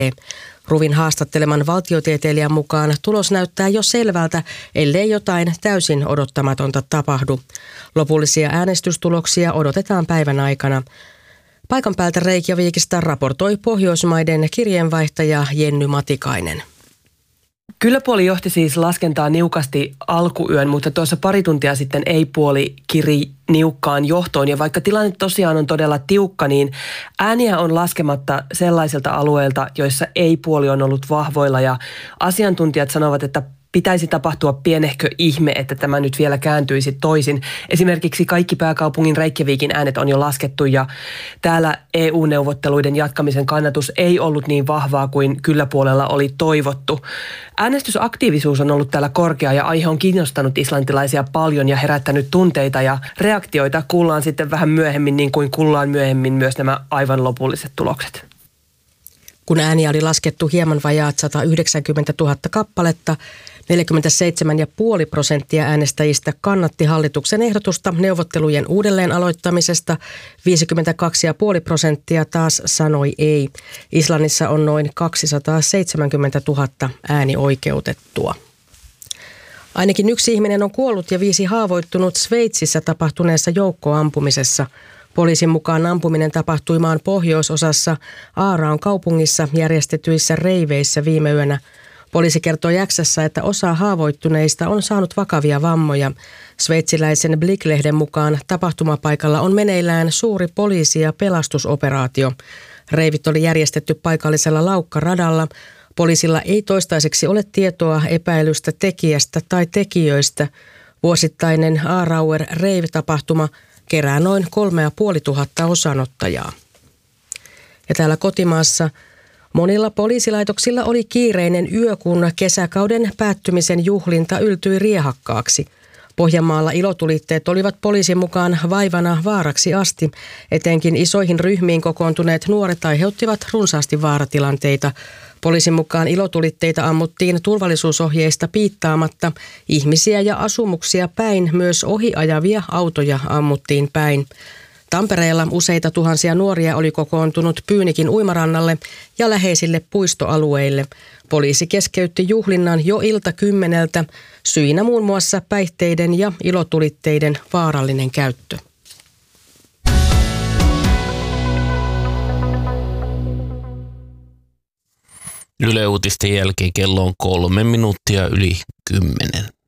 RUVin haastatteleman valtiotieteilijän mukaan tulos näyttää jo selvältä, ellei jotain täysin odottamatonta tapahdu. Lopullisia äänestystuloksia odotetaan päivän aikana. Paikan päältä Reykjavikista raportoi Pohjoismaiden kirjeenvaihtaja Jenny Matikainen. Kyllä-puoli johti siis laskentaa niukasti alkuyön, mutta tuossa pari tuntia sitten ei-puoli kiri niukkaan johtoon. Ja vaikka tilanne tosiaan on todella tiukka, niin ääniä on laskematta sellaisilta alueilta, joissa ei-puoli on ollut vahvoilla. Ja asiantuntijat sanovat, että pitäisi tapahtua pienehkö ihme, että tämä nyt vielä kääntyisi toisin. Esimerkiksi kaikki pääkaupungin Reykjavikin äänet on jo laskettu ja täällä EU-neuvotteluiden jatkamisen kannatus ei ollut niin vahvaa kuin kyllä-puolella oli toivottu. Äänestysaktiivisuus on ollut täällä korkea ja aihe on kiinnostanut islantilaisia paljon ja herättänyt tunteita ja reaktioita. Kuullaan sitten vähän myöhemmin, niin kuin kuullaan myöhemmin myös nämä aivan lopulliset tulokset. Kun ääniä oli laskettu hieman vajaat 190 000 kappaletta, 47,5% äänestäjistä kannatti hallituksen ehdotusta neuvottelujen uudelleen aloittamisesta, 52,5% taas sanoi ei. Islannissa on noin 270 000 äänioikeutettua. Ainakin yksi ihminen on kuollut ja 5 haavoittunut Sveitsissä tapahtuneessa joukkoampumisessa. Poliisin mukaan ampuminen tapahtui maan pohjoisosassa Aaraan kaupungissa järjestetyissä reiveissä viime yönä. Poliisi kertoi X:ssä, että osa haavoittuneista on saanut vakavia vammoja. Sveitsiläisen Blick-lehden mukaan tapahtumapaikalla on meneillään suuri poliisi- ja pelastusoperaatio. Reivit oli järjestetty paikallisella laukkaradalla. Poliisilla ei toistaiseksi ole tietoa epäilystä tekijästä tai tekijöistä. Vuosittainen Aarauer Rave-tapahtuma kerää noin 3,500 osanottajaa. Ja täällä kotimaassa monilla poliisilaitoksilla oli kiireinen yö, kun kesäkauden päättymisen juhlinta yltyi riehakkaaksi. Pohjanmaalla ilotulitteet olivat poliisin mukaan vaivana vaaraksi asti. Etenkin isoihin ryhmiin kokoontuneet nuoret aiheuttivat runsaasti vaaratilanteita. Poliisin mukaan ilotulitteita ammuttiin turvallisuusohjeista piittaamatta. Ihmisiä ja asumuksia päin, myös ohiajavia autoja ammuttiin päin. Tampereella useita tuhansia nuoria oli kokoontunut Pyynikin uimarannalle ja läheisille puistoalueille. Poliisi keskeytti juhlinnan jo ilta 10, syinä muun muassa päihteiden ja ilotulitteiden vaarallinen käyttö. Yle Uutisten jälkeen kello on 3 minuuttia yli 10.